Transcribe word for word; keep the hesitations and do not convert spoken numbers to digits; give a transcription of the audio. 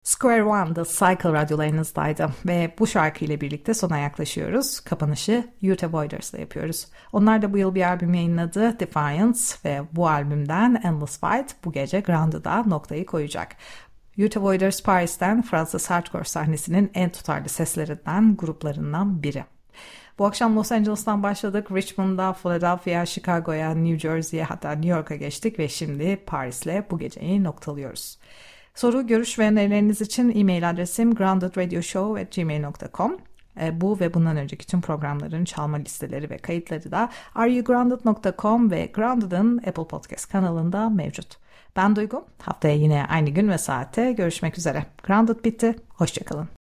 Square One The Cycle radyolarınızdaydı ve bu şarkı ile birlikte sona yaklaşıyoruz. Kapanışı Youth Avoiders ile yapıyoruz. Onlar da bu yıl bir albüm yayınladı, Defiance, ve bu albümden Endless Fight bu gece Grounded'a noktayı koyacak. Youth Avoiders Paris'ten Fransız hardcore sahnesinin en tutarlı seslerinden, gruplarından biri. Bu akşam Los Angeles'tan başladık. Richmond'a, Philadelphia, Chicago'ya, New Jersey'ye, hatta New York'a geçtik ve şimdi Paris'le bu geceyi noktalıyoruz. Soru, görüş ve önerileriniz için e-mail adresim groundedradioshow at gmail dot com. E, bu ve bundan önceki tüm programların çalma listeleri ve kayıtları da are you grounded dot com ve Grounded'ın Apple Podcast kanalında mevcut. Ben Duygu. Haftaya yine aynı gün ve saatte görüşmek üzere. Grounded bitti. Hoşçakalın.